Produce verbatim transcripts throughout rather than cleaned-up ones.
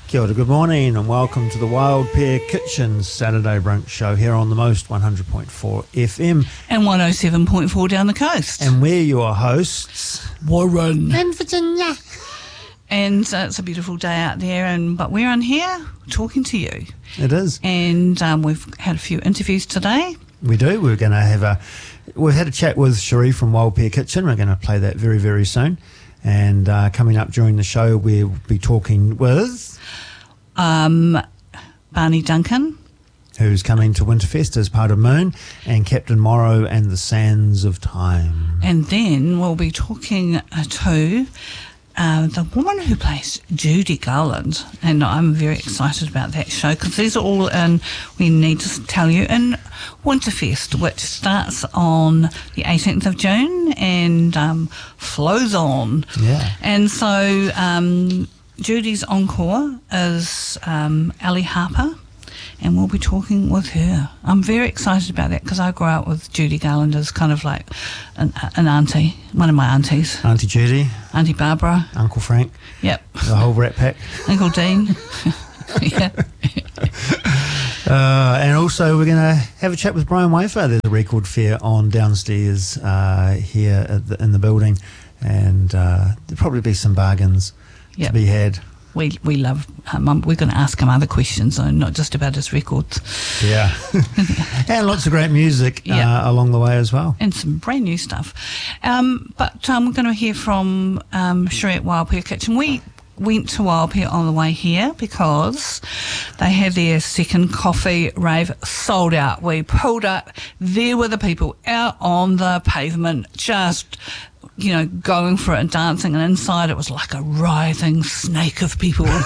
Kia ora, good morning and welcome to the Wild Pear Kitchen Saturday brunch show here on the Most one hundred point four F M. And one oh seven point four down the coast. And we're your hosts, Warren and Virginia. And uh, it's a beautiful day out there, and but we're on here talking to you. It is. And um, we've had a few interviews today. We do. We're going to have a... We've had a chat with Cherie from Wild Pear Kitchen. We're going to play that very, very soon. And uh, coming up during the show, we'll be talking with... Um, Barney Duncan, who's coming to Winterfest as part of Moon, and Captain Morrow and the Sands of Time. And then we'll be talking uh, to uh, the woman who plays Judy Garland, and I'm very excited about that show because these are all in, we need to tell you, in Winterfest, which starts on the eighteenth of June and um, flows on. Yeah. And so... Um, Judy's encore is um, Ali Harper, and we'll be talking with her. I'm very excited about that because I grew up with Judy Garland as kind of like an, an auntie, one of my aunties. Auntie Judy. Auntie Barbara. Uncle Frank. Yep. The whole rat pack. Uncle Dean. Yeah. Uh, and also we're going to have a chat with Brian Wafer. There's a record fair on downstairs uh, here at the, in the building, and uh, there'll probably be some bargains Yep. to be had. We we love him. Um, we're going to ask him other questions, though, not just about his records. Yeah. And lots of great music Yep. uh, along the way as well. And some brand new stuff. Um, but um, we're going to hear from um, Cherie at Wild Pear Kitchen. We went to Wild Pear on the way here because they had their second coffee rave sold out. We pulled up. There were the people out on the pavement just... you know, going for it and dancing, and inside it was like a writhing snake of people. And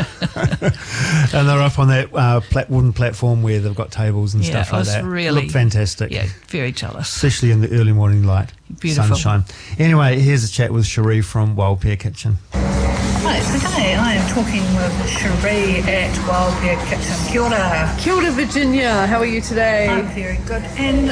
they're up on that uh, plat- wooden platform where they've got tables and Yeah, stuff it like was that. really- Looked fantastic. Yeah, very jealous. Especially in the early morning light. Beautiful. Sunshine. Anyway, here's a chat with Cherie from Wild Pear Kitchen. Right, today I am talking with Cherie at Wild Pear Kitchen. Kia ora. Kia ora, Virginia. How are you today? I'm very good. And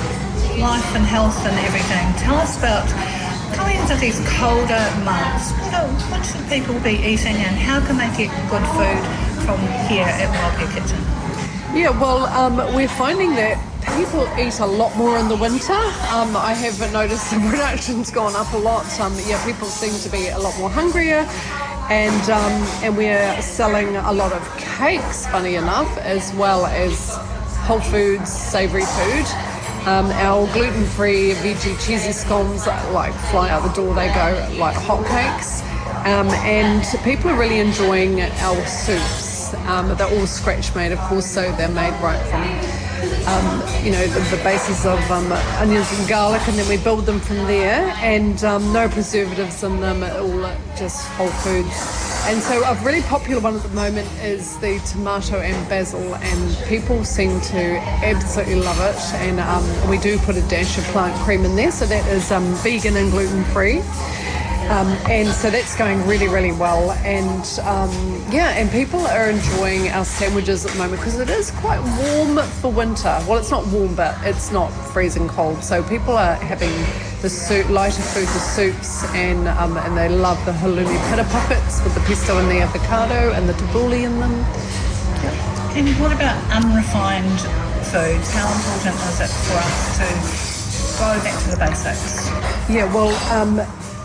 life and health and everything. Tell us about coming into these colder months. What, are, what should people be eating, and how can they get good food from here at Wild Pear Kitchen? Yeah, well, um, we're finding that people eat a lot more in the winter. Um, I have noticed the production's gone up a lot. Um, yeah, people seem to be a lot more hungrier, and um, and we're selling a lot of cakes, funny enough, as well as whole foods, savoury food. Um, our gluten-free veggie cheesy scones like fly out the door. They go like hotcakes, um, and people are really enjoying our soups. Um, they're all scratch made, of course, so they're made right from um, you know the, the basis of um, onions and garlic, and then we build them from there. And um, no preservatives in them, all just whole foods. And so a really popular one at the moment is the tomato and basil, and people seem to absolutely love it. And um, we do put a dash of plant cream in there, so that is um, vegan and gluten-free. Um, and so that's going really, really well. And um, yeah, and people are enjoying our sandwiches at the moment because it is quite warm for winter. Well, it's not warm, but it's not freezing cold. So people are having the soup, lighter food, the soups, and um, and they love the halloumi pita pockets with the pesto and the avocado and the tabbouleh in them. Yep. And what about unrefined foods? How important is it for us to go back to the basics? Yeah, well, um,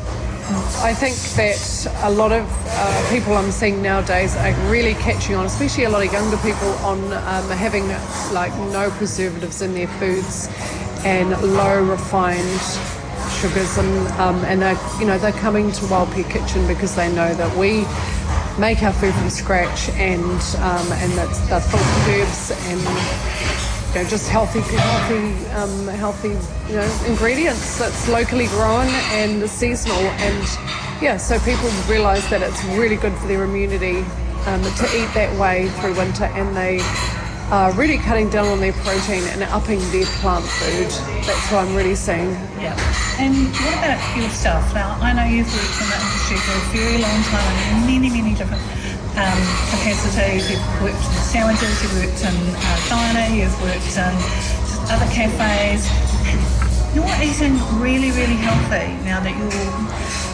I think that a lot of uh, people I'm seeing nowadays are really catching on, especially a lot of younger people, on um, having like no preservatives in their foods and low refined sugars, and um, and they're you know they're coming to Wild Pear Kitchen because they know that we make our food from scratch, and um, and that's they're full of herbs and you know just healthy healthy um, healthy you know ingredients that's locally grown and seasonal. And yeah, so people realise that it's really good for their immunity um, to eat that way through winter, and they are really cutting down on their protein and upping their plant food. That's what I'm really seeing. Yeah. And what about yourself? Now, I know you've worked in the industry for a very long time in many, many different um, capacities. You've worked in sandwiches, you've worked in uh, diner, you've worked in other cafes. You're eating really, really healthy now that you're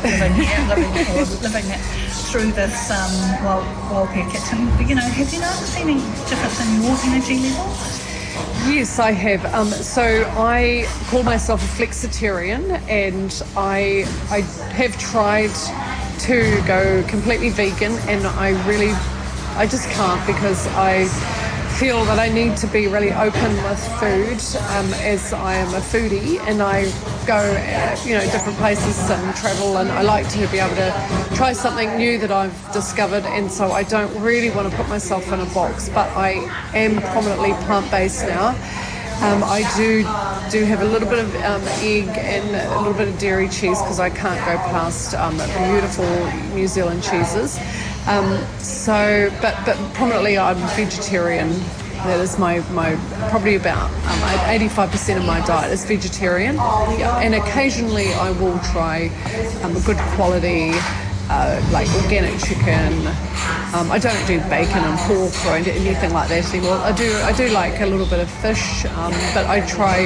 living here, living, or living it through this um, wild, wild pear kitchen. You know, have you noticed any difference in your energy level? Yes, I have. Um, so I call myself a flexitarian, and I I have tried to go completely vegan, and I really I just can't, because I feel that I need to be really open with food, um, as I am a foodie, and I go uh, you know different places and travel, and I like to be able to try something new that I've discovered, and so I don't really want to put myself in a box, but I am prominently plant-based now. Um, I do do have a little bit of um, egg and a little bit of dairy cheese, because I can't go past um, beautiful New Zealand cheeses. Um, so, but but prominently I'm vegetarian. That is my, my probably about um, eighty-five percent of my diet is vegetarian. Yeah. And occasionally I will try um, a good quality, uh, like organic chicken. Um, I don't do bacon and pork or anything like that anymore. I do I do like a little bit of fish, um, but I try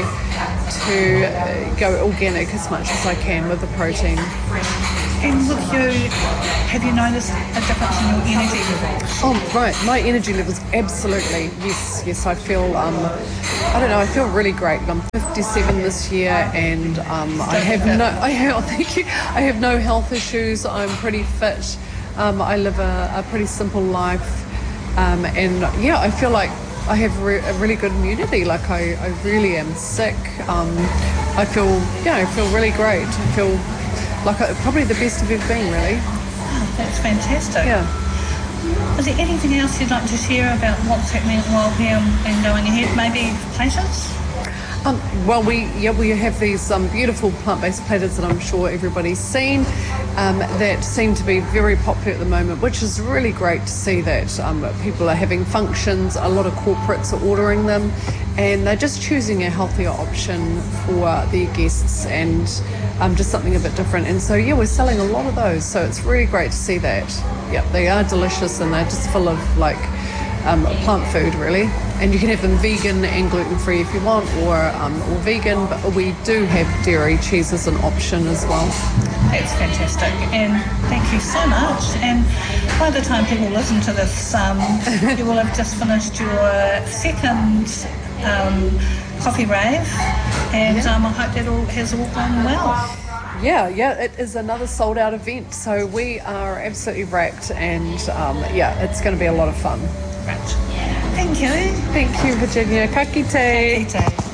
to uh, go organic as much as I can with the protein. And with you, have you noticed a difference in your energy level? Oh, right. My energy levels, absolutely. Yes, yes. I feel, um, I don't know, I feel really great. I'm fifty-seven this year, and um, I have no, I have, thank you. I have no health issues. I'm pretty fit. Um, I live a, a pretty simple life. Um, and yeah, I feel like I have re- a really good immunity. Like I, I really am sick. Um, I feel, yeah, I feel really great. I feel like I, probably the best I've ever been, really. Oh, that's fantastic. Yeah. Is there anything else you'd like to share about what's happening at Wild Pear and going ahead? Maybe places? Um, well, we yeah we have these um, beautiful plant-based platters that I'm sure everybody's seen, um, that seem to be very popular at the moment, which is really great to see that um, people are having functions. A lot of corporates are ordering them, and they're just choosing a healthier option for their guests, and um, just something a bit different. And so yeah, we're selling a lot of those, so it's really great to see that. Yeah, they are delicious, and they're just full of like Um, plant food, really, and you can have them vegan and gluten-free if you want, or um, or vegan, but we do have dairy cheese as an option as well. That's fantastic, and thank you so much. And by the time people listen to this, um, you will have just finished your second um, coffee rave, and Yeah. um, I hope that all has all gone well. Yeah, yeah, it is another sold-out event, so we are absolutely wrapped, and um, yeah, it's going to be a lot of fun. Right. Thank you. Thank you, Virginia. Ka kite. Ka kite.